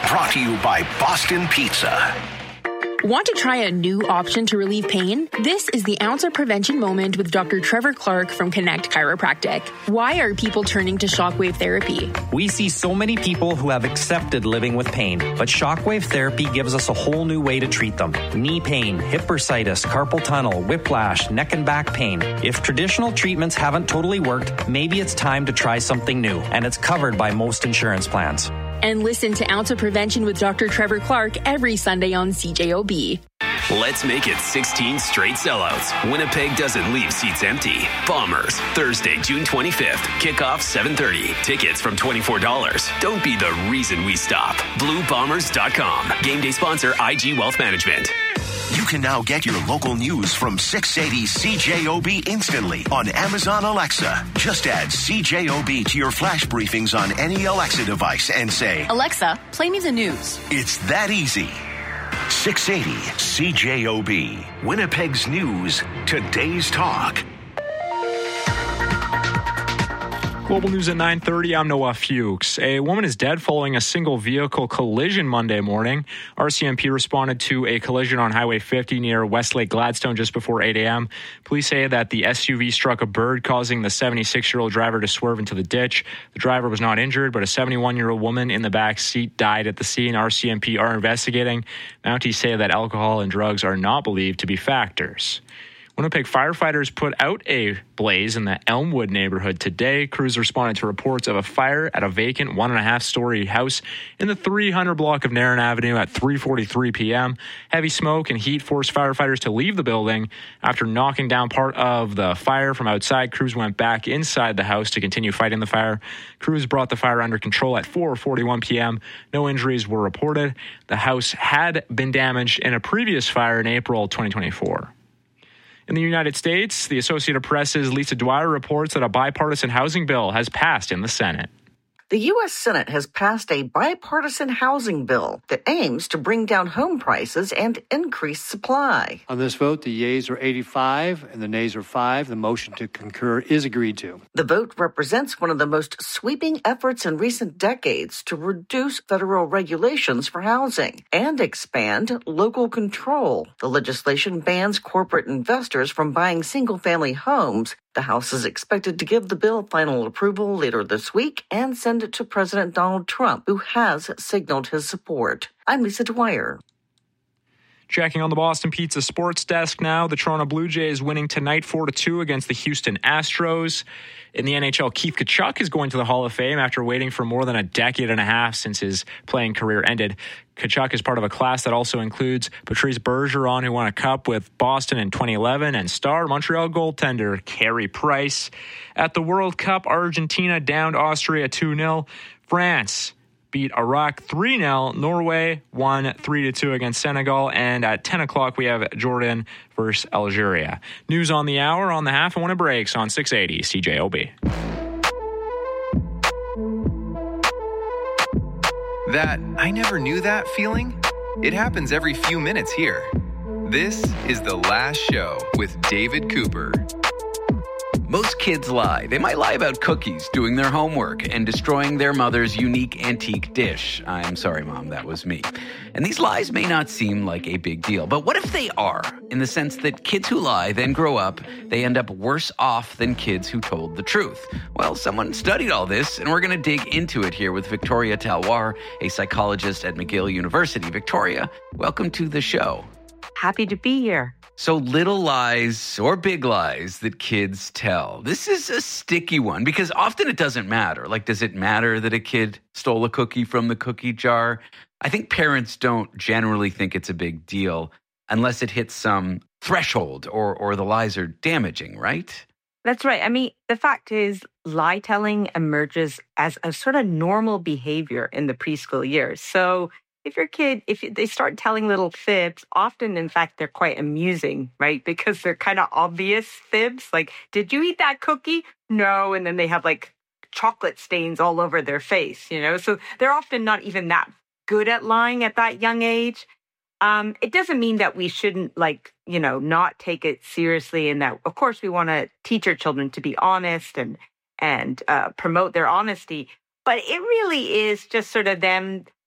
Brought to you by Boston Pizza. Want to try a new option to relieve pain? This is the Ounce of Prevention Moment with Dr. Trevor Clark from Connect Chiropractic. Why are people turning to shockwave therapy? We see so many people who have accepted living with pain, but shockwave therapy gives us a whole new way to treat them. Knee pain, hip bursitis, carpal tunnel, whiplash, neck and back pain. If traditional treatments haven't totally worked, maybe it's time to try something new, and it's covered by most insurance plans. And listen to Ounce of Prevention with Dr. Trevor Clark every Sunday on CJOB. Let's make it 16 straight sellouts. Winnipeg doesn't leave seats empty. Bombers, Thursday, June 25th. Kickoff 7:30. Tickets from $24. Don't be the reason we stop. BlueBombers.com. Game day sponsor IG Wealth Management. You can now get your local news from 680 CJOB instantly on Amazon Alexa. Just add CJOB to your flash briefings on any Alexa device and say, Alexa, play me the news. It's that easy. 680 CJOB. Winnipeg's news. Today's talk. Global News at 9:30, I'm Noah Fuchs. A woman is dead following a single vehicle collision Monday morning. RCMP responded to a collision on Highway 50 near Westlake Gladstone just before 8 a.m. Police say that the SUV struck a bird, causing the 76-year-old driver to swerve into the ditch. The driver was not injured, but a 71-year-old woman in the back seat died at the scene. RCMP are investigating. Mounties say that alcohol and drugs are not believed to be factors. Winnipeg firefighters put out a blaze in the Elmwood neighborhood today. Crews responded to reports of a fire at a vacant 1.5-story house in the 300 block of Narron Avenue at 3:43 p.m. Heavy smoke and heat forced firefighters to leave the building. After knocking down part of the fire from outside, crews went back inside the house to continue fighting the fire. Crews brought the fire under control at 4:41 p.m. No injuries were reported. The house had been damaged in a previous fire in April 2024. In the United States, the Associated Press's Lisa Dwyer reports that a bipartisan housing bill has passed in the Senate. The U.S. Senate has passed a bipartisan housing bill that aims to bring down home prices and increase supply. On this vote, the yeas are 85 and the nays are 5. The motion to concur is agreed to. The vote represents one of the most sweeping efforts in recent decades to reduce federal regulations for housing and expand local control. The legislation bans corporate investors from buying single-family homes. The House is expected to give the bill final approval later this week and send it to President Donald Trump, who has signaled his support. I'm Lisa Dwyer. Checking on the Boston Pizza Sports Desk now. The Toronto Blue Jays winning tonight 4-2 against the Houston Astros. In the NHL, Keith Tkachuk is going to the Hall of Fame after waiting for more than a decade and a half since his playing career ended. Tkachuk is part of a class that also includes Patrice Bergeron, who won a cup with Boston in 2011, and star Montreal goaltender Carey Price. At the World Cup, Argentina downed Austria 2-0. France beat Iraq 3-0. Norway won 3-2 against Senegal. And at 10 o'clock, we have Jordan versus Algeria. News on the hour, on the half, and when it breaks on 680 CJOB. That I never knew that feeling? It happens every few minutes here. This is The Last Show with David Cooper. Most kids lie. They might lie about cookies, doing their homework, and destroying their mother's unique antique dish. I'm sorry, Mom, that was me. And these lies may not seem like a big deal, but what if they are? In the sense that kids who lie then grow up, they end up worse off than kids who told the truth. Well, someone studied all this, and we're going to dig into it here with Victoria Talwar, a psychologist at McGill University. Victoria, welcome to the show. Happy to be here. So little lies or big lies that kids tell. This is a sticky one because often it doesn't matter. Like, does it matter that a kid stole a cookie from the cookie jar? I think parents don't generally think it's a big deal unless it hits some threshold or the lies are damaging, right? That's right. I mean, the fact is lie telling emerges as a sort of normal behavior in the preschool years. So if your kid, they start telling little fibs, often, in fact, they're quite amusing, right? Because they're kind of obvious fibs. Like, did you eat that cookie? No. And then they have like chocolate stains all over their face, you know? So they're often not even that good at lying at that young age. It doesn't mean that we shouldn't not take it seriously, and that, of course, we want to teach our children to be honest and promote their honesty. But it really is just sort of them